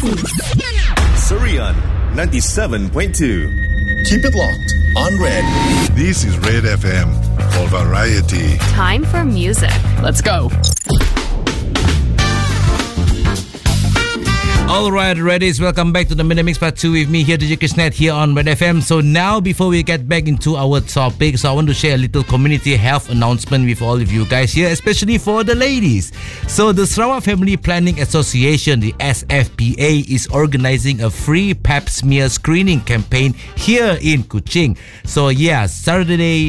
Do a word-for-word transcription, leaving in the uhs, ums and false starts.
Surian ninety-seven point two. Keep it locked on Red. This is Red F M for variety. Time for music. Let's go. Alright, Reddies, welcome back to the Minute Mix Part two with me here, D J Krishnet, here on Red F M. So now, before we get back into our topic, so I want to share a little community health announcement with all of you guys here, especially for the ladies. So the Sarawak Family Planning Association, the S F P A, is organizing a free pap smear screening campaign here in Kuching. So yeah, Saturday